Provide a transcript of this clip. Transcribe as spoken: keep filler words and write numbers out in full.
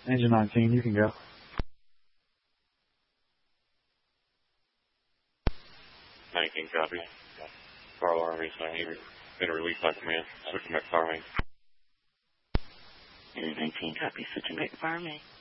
Engine nineteen, you can go. nineteen, copy. Carl Army, nineteen, been released by command. Switching back to Fire Main. nineteen, copy. Switching back to Fire Main.